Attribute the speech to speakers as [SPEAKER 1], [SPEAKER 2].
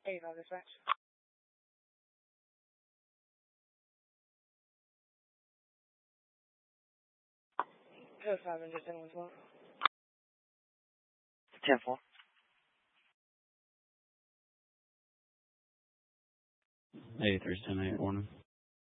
[SPEAKER 1] 85 dispatch. Code 5 and just in with one.
[SPEAKER 2] 10-4.
[SPEAKER 3] 83's 10-8, warning.